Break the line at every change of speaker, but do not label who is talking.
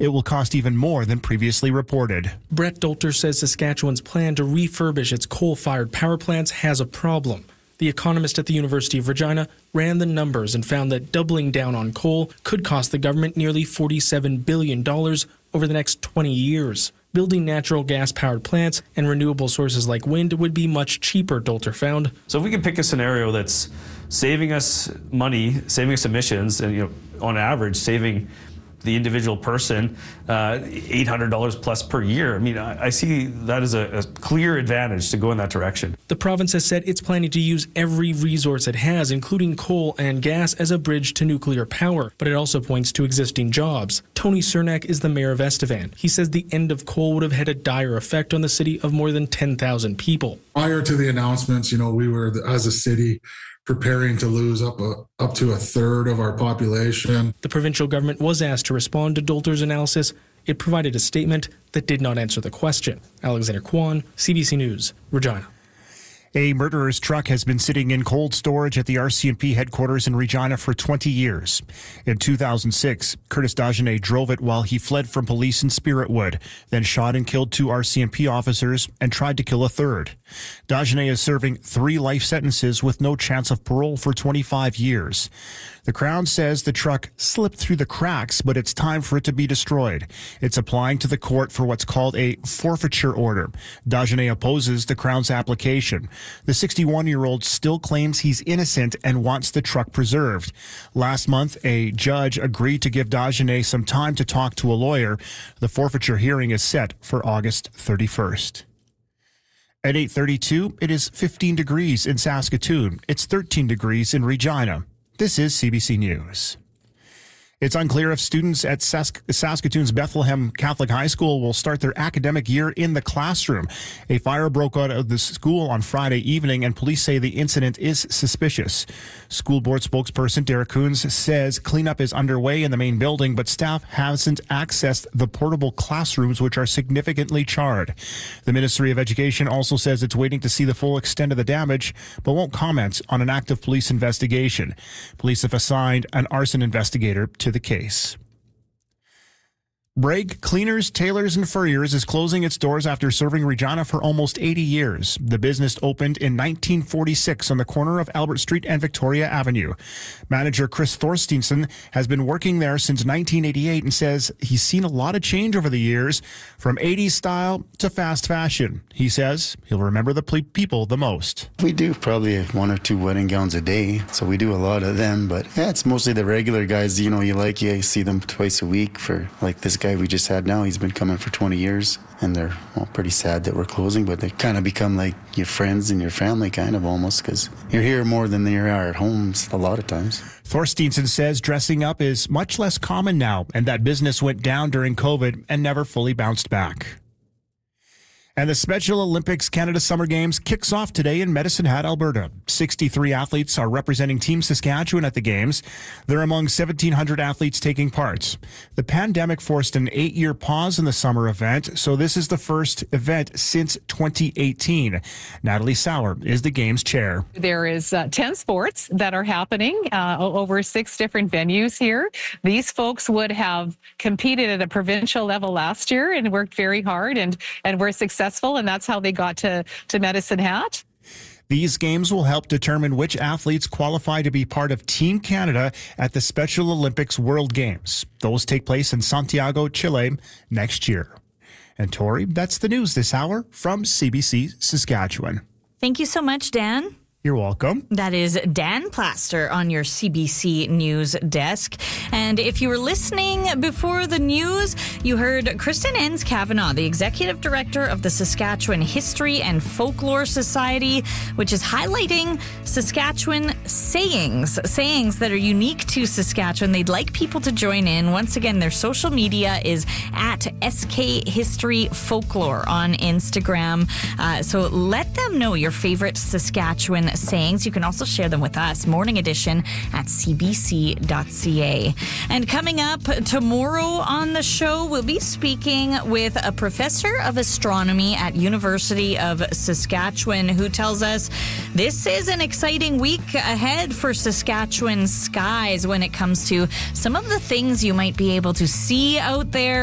it will cost even more than previously reported.
Brett Dolter says Saskatchewan's plan to refurbish its coal-fired power plants has a problem. The economist at the University of Regina ran the numbers and found that doubling down on coal could cost the government nearly $47 billion over the next 20 years. Building natural gas-powered plants and renewable sources like wind would be much cheaper, Dolter found.
So if we can pick a scenario that's saving us money, saving us emissions, and on average saving the individual person $800 plus per year. I mean, I see that as a clear advantage to go in that direction.
The province has said it's planning to use every resource it has, including coal and gas, as a bridge to nuclear power, but it also points to existing jobs. Tony Cernak is the mayor of Estevan. He says the end of coal would have had a dire effect on the city of more than 10,000 people.
Prior to the announcements, we were, as a city, preparing to lose up to a third of our population.
The provincial government was asked to respond to Dolter's analysis. It provided a statement that did not answer the question. Alexander Kwan, CBC News, Regina.
A murderer's truck has been sitting in cold storage at the RCMP headquarters in Regina for 20 years. In 2006, Curtis Dagenet drove it while he fled from police in Spiritwood, then shot and killed 2 RCMP officers and tried to kill a third. Dagenet is serving 3 life sentences with no chance of parole for 25 years. The Crown says the truck slipped through the cracks, but it's time for it to be destroyed. It's applying to the court for what's called a forfeiture order. Dagenet opposes the Crown's application. The 61-year-old still claims he's innocent and wants the truck preserved. Last month, a judge agreed to give Dagenet some time to talk to a lawyer. The forfeiture hearing is set for August 31st. At 8:32, it is 15 degrees in Saskatoon. It's 13 degrees in Regina. This is CBC News. It's unclear if students at Saskatoon's Bethlehem Catholic High School will start their academic year in the classroom. A fire broke out of the school on Friday evening, and police say the incident is suspicious. School board spokesperson Derek Coons says cleanup is underway in the main building, but staff hasn't accessed the portable classrooms, which are significantly charred. The Ministry of Education also says it's waiting to see the full extent of the damage, but won't comment on an active police investigation. Police have assigned an arson investigator to the case. Bragg Cleaners, Tailors and Furriers is closing its doors after serving Regina for almost 80 years. The business opened in 1946 on the corner of Albert Street and Victoria Avenue. Manager Chris Thorsteinson has been working there since 1988 and says he's seen a lot of change over the years, from 80s style to fast fashion. He says he'll remember the people the most.
We do probably 1 or 2 wedding gowns a day, so we do a lot of them, but yeah, it's mostly the regular guys, you see them twice a week. For like this guy we just had now, he's been coming for 20 years, and they're pretty sad that we're closing, but they kind of become like your friends and your family, kind of almost, because you're here more than you are at home a lot of times.
Thorsteinson says dressing up is much less common now, and that business went down during COVID and never fully bounced back. And the Special Olympics Canada Summer Games kicks off today in Medicine Hat, Alberta. 63 athletes are representing Team Saskatchewan at the Games. They're among 1,700 athletes taking part. The pandemic forced an 8-year pause in the summer event, so this is the first event since 2018. Natalie Sauer is the Games chair.
There is 10 sports that are happening over 6 different venues here. These folks would have competed at a provincial level last year and worked very hard and were successful. And that's how they got to Medicine Hat.
These games will help determine which athletes qualify to be part of Team Canada at the Special Olympics World Games. Those take place in Santiago, Chile next year. And Tori, that's the news this hour from CBC Saskatchewan.
Thank you so much, Dan.
You're welcome.
That is Dan Plaster on your CBC News desk. And if you were listening before the news, you heard Kristen Enns Kavanagh, the executive director of the Saskatchewan History and Folklore Society, which is highlighting Saskatchewan sayings that are unique to Saskatchewan. They'd like people to join in. Once again, their social media is at SK History Folklore on Instagram. So let them know your favorite Saskatchewan sayings. You can also share them with us. Morning edition at cbc.ca. And coming up tomorrow on the show, we'll be speaking with a professor of astronomy at University of Saskatchewan who tells us this is an exciting week ahead for Saskatchewan skies when it comes to some of the things you might be able to see out there.